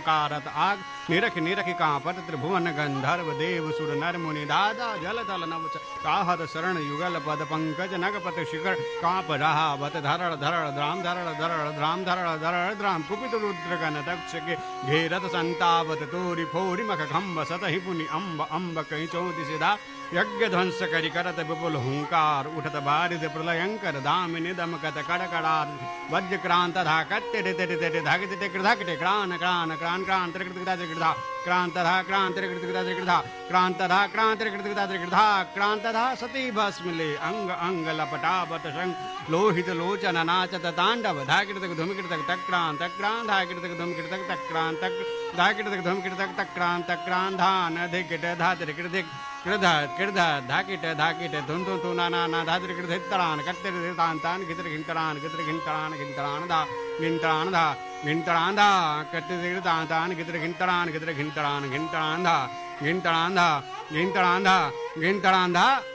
पुकारत आग निरख निरख कांपत त्रिभुवन गंधर्व देव सुर नर मुनि दादा जल थल नभ काहत शरण युगल पद पंकज नगपत शिखर कांप रहा बत धरड़ धरड़ द्राम धरड़ धरड़ द्राम धरड़ धरड़ द्राम कुपित रुद्र गण दक्ष के घेरत संतावत तोरी फोरी मख खम्ब सतहि पुनि अम्ब अम्ब कहीं चौति सिधा यज्ञ ध्वंस करि करत विपुल हुंकार उठत बारिद प्रलयंकर दामिनि दमकत कड़कड़ार वज्र क्रांत धाकत टेटे टेटे टेटे धाकट टेकड़ धाकटे क्रान क्रान क्रान क्रान त्रिकृतकृता त्रिकृता क्रांत धा क्रांत त्रिकृतकृता त्रिकृता क्रांत धा क्रांत त्रिकृतकृता त्रिकृता क्रांत धा सती भस्मले अंग अंग लपटावत शंग लोहित लोचन नाचत तांडव धाकिटतक धूमकिटतक तक्रांत तक्रांत धाकिटतक धूमकिटतक तक्रांत तक धाकिटतक धूमकिटतक तक्रांत तक्रांत धान धिकिट धात्रिकृतिक कृध कृध धाकिट धाकिट धुन धुन धुन ना ना धात्रिकृत हितरान कत्तिर तांतान गितर घिंतरान गितर घिंतरान घिंतरान धा घिंतरान धा घिंतरान धा कत्तिर तांतान गितर घिंतरान गितर घिंतरान घिंतरान धा घिंतरान धा घिंतरान धा घिंतरान धा